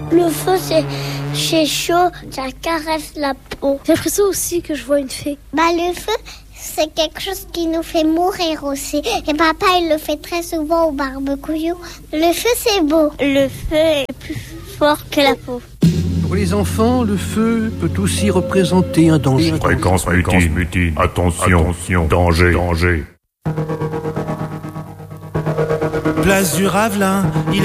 Le feu, c'est chaud, ça caresse la peau. J'ai l'impression aussi que je vois une fée. Le feu, c'est quelque chose qui nous fait mourir aussi. Et papa, il le fait très souvent au barbecue. Le feu, c'est beau. Le feu est plus fort que la peau. Pour les enfants, le feu peut aussi représenter un danger. Fréquence mutine. Attention, danger. Place du Ravelin,